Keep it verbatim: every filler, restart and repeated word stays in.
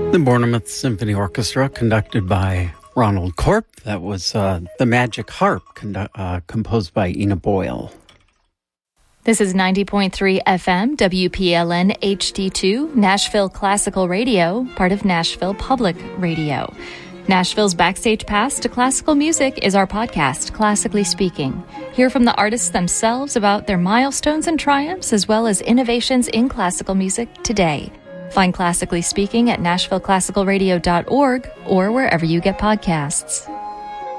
The Bournemouth Symphony Orchestra, conducted by Ronald Corp. That was uh, The Magic Harp, condu- uh, composed by Ina Boyle. This is ninety point three F M, W P L N H D two, Nashville Classical Radio, part of Nashville Public Radio. Nashville's Backstage Pass to Classical Music is our podcast, Classically Speaking. Hear from the artists themselves about their milestones and triumphs, as well as innovations in classical music today. Find Classically Speaking at nashville classical radio dot org or wherever you get podcasts.